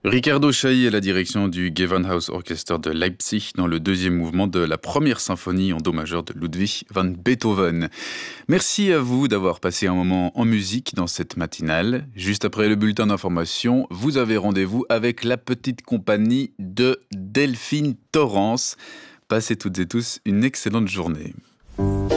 Riccardo Chailly à la direction du Gewandhaus Orchester de Leipzig dans le deuxième mouvement de la première symphonie en do majeur de Ludwig van Beethoven. Merci à vous d'avoir passé un moment en musique dans cette matinale. Juste après le bulletin d'information, vous avez rendez-vous avec la petite compagnie de Delphine Torrance. Passez toutes et tous une excellente journée.